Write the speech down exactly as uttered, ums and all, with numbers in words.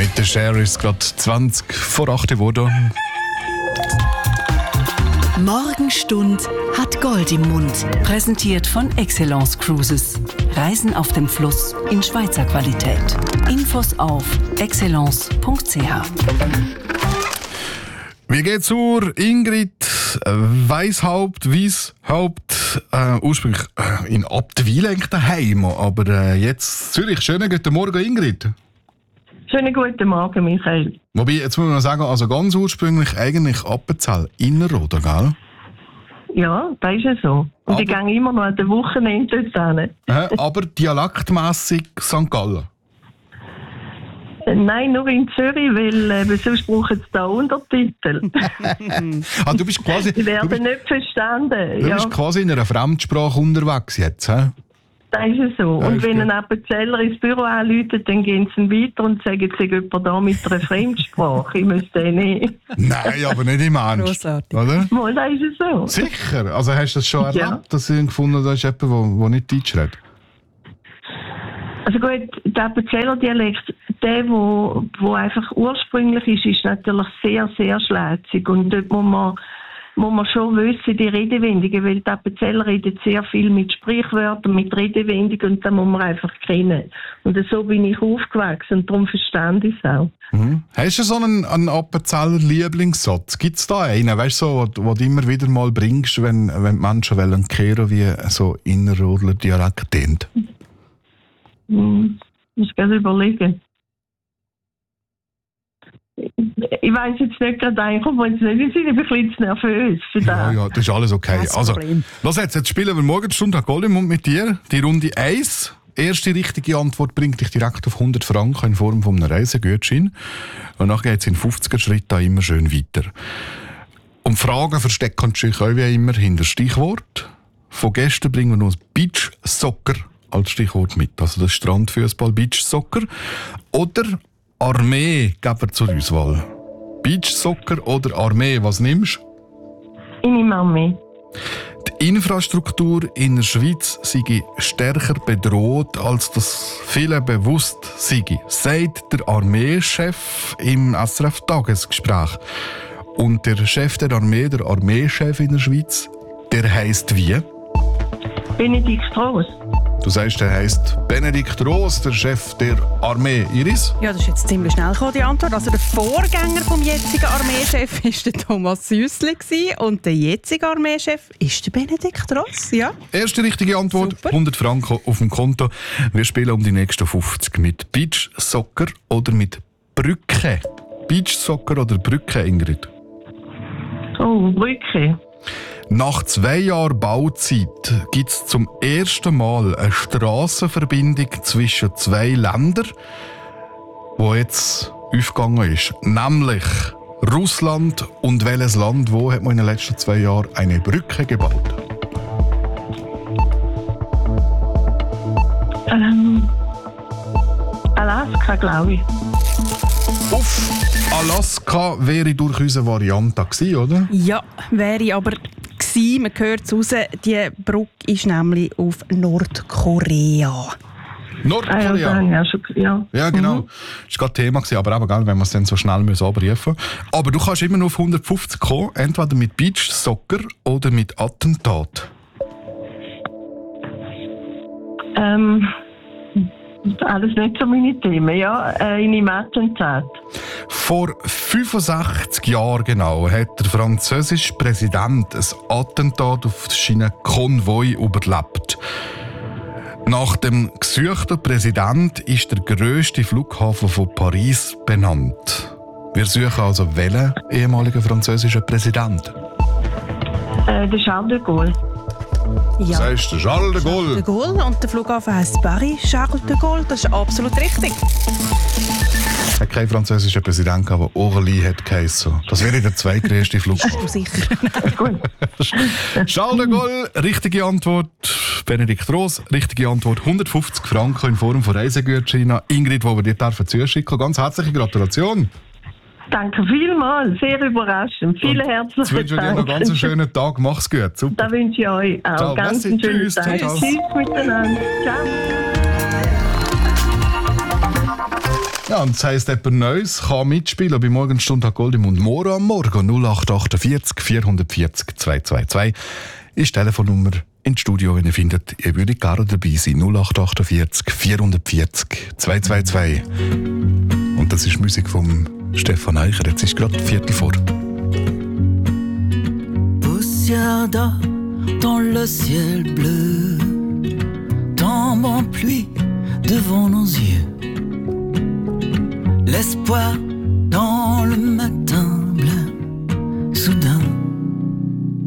Mit der Cher ist es gerade zwanzig vor acht geworden. Morgenstund hat Gold im Mund. Präsentiert von Excellence Cruises. Reisen auf dem Fluss in Schweizer Qualität. Infos auf excellence punkt c h. Wie geht's zur Ingrid Weishaupt, Weishaupt, äh, ursprünglich äh, in Abtwil eigentlich daheim, aber äh, jetzt Zürich. Schönen guten Morgen, Ingrid. Schönen guten Morgen, Michael. Wobei, jetzt muss man sagen, also ganz ursprünglich eigentlich Appenzell Innerrhoden, gell? Ja, das ist ja so. Und aber, ich gehe immer noch an den Wochenende dort hin. Äh, aber dialektmässig Sankt Gallen? Nein, nur in Zürich, weil äh, sonst brauchen sie da Untertitel. ah, du bist quasi... Die werden du bist, nicht verstanden. Du ja. bist quasi in einer Fremdsprache unterwegs jetzt, hä? Das ist ja so. Das und ist wenn gut. ein Appenzeller ins Büro anruft, dann gehen sie weiter und sagen, sie jemand da mit einer Fremdsprache. Ich müsste den nicht. Nein, aber nicht im Ernst. Grossartig. Oder? Mal, das ist ja so. Sicher? Also hast du das schon erlebt, Ja. dass du gefunden hast, dass jemand, der nicht Deutsch redet? Also gut, der Appenzeller Dialekt, der, wo, wo einfach ursprünglich ist, ist natürlich sehr, sehr schlätzig. Und dort muss man, muss man schon wissen, die Redewendungen, weil die Appenzeller reden sehr viel mit Sprichwörtern, mit Redewendungen und da muss man einfach kennen. Und so bin ich aufgewachsen und darum verstand ich es auch. Mhm. Hast du so einen, einen Appenzeller Lieblingssatz? Gibt es da einen, weißt du, so, den du immer wieder mal bringst, wenn, wenn die Menschen wollen kehren, wie so Innerrhodler Dialekt tönt? Hm, ich muss gerade überlegen. Ich weiss jetzt nicht gerade ein, kommt mir jetzt nicht in den Sinn, ich bin ein bisschen zu nervös für das. Ja, ja, das ist alles okay. Kein Also, Problem. los jetzt, jetzt spielen wir Morgenstunde Gold im Mund mit dir. Die Runde eins. Erste richtige Antwort bringt dich direkt auf hundert Franken in Form von einem Reisegutschein. Und dann geht es in fünfziger Schritten immer schön weiter. Und Fragen verstecken sich auch wie immer hinter Stichwort. Von gestern bringen wir noch das Beach Soccer als Stichwort mit. Also das Strandfußball, Beach Soccer. Oder Armee geben wir zur Auswahl. Beach Soccer oder Armee, was nimmst du? Ich nehme auch mit. Die Infrastruktur in der Schweiz sei stärker bedroht, als das vielen bewusst sei, sagt der Armeechef im S R F-Tagesgespräch. Und der Chef der Armee, der Armeechef in der Schweiz, der heisst wie? Benedikt Stross. Du sagst, der heisst Benedikt Roos, der Chef der Armee. Iris? Ja, das ist jetzt ziemlich schnell gekommen, die Antwort. Also der Vorgänger vom jetzigen Armeechef war der Thomas Süssli und der jetzige Armeechef ist der Benedikt Ross. Ja. Erste richtige Antwort, Super. hundert Franken auf dem Konto. Wir spielen um die nächsten fünfzig mit Beach Soccer oder mit Brücke. Beach Soccer oder Brücke, Ingrid? Oh, Brücke. Nach zwei Jahren Bauzeit gibt es zum ersten Mal eine Strassenverbindung zwischen zwei Ländern, die jetzt aufgegangen ist. Nämlich Russland und welches Land, wo hat man in den letzten zwei Jahren eine Brücke gebaut? Ähm, Alaska, glaube ich. Auf Alaska wäre durchaus eine Variante gewesen, oder? Ja, wäre aber gewesen. Man hört es raus, die Brücke ist nämlich auf Nordkorea. Nordkorea. Ah, ja, ja, schon, ja. Ja, genau. Mhm. Das war gerade Thema, aber eben, gell, wenn wir es dann so schnell müssen abrufen müssen. Aber du kannst immer nur auf hundertfünfzig kommen, entweder mit Beach Soccer oder mit Attentat. Ähm, alles nicht so meine Themen, ja. Äh, in einem Attentat. Vor fünfundsechzig Jahren genau hat der französische Präsident ein Attentat auf seinen Konvoi überlebt. Nach dem gesuchten Präsident ist der grösste Flughafen von Paris benannt. Wir suchen also welchen ehemaligen französischen Präsident? Äh, der Charles de Gaulle. Ja. Das heißt Charles de De Gaulle. Gaulle und der Flughafen heisst Paris Charles de Gaulle. Das ist absolut richtig. Es hat keinen französischen Präsident gehabt, der Aurélie hat geheissen. Das wäre der zweitgrößte Bist du Flughafen. sicher? Gut. Charles de Gaulle, richtige Antwort. Benedikt Roos, richtige Antwort. hundertfünfzig Franken in Form von Reisegutschein. Ingrid, die wir dir dürfen zuschicken. Ganz herzliche Gratulation. Danke vielmals, sehr überraschend. Vielen Und herzlichen Jetzt wünsche ich dir noch einen ganz schönen Tag. Mach's gut. Super. Das wünsche ich euch auch. Ciao, Ganz merci, einen schönen tschüss, Tag. ciao, ciao. Tschüss miteinander. Ciao. Ja, und das heisst, jemand Neues kann mitspielen bei Morgenstunde hat Gold im Mund. Morgen am Morgen null acht achtundvierzig vierhundertvierzig zweihundertzweiundzwanzig ist die Telefonnummer ins Studio, wenn ihr findet, ihr würdet gerne dabei sein. null acht achtundvierzig vierhundertvierzig zweihundertzweiundzwanzig. Und das ist Musik von Stefan Eicher. Jetzt ist gerade Viertel vor. Poussière d'or dans le ciel bleu, tombe en pluie devant nos yeux. L'espoir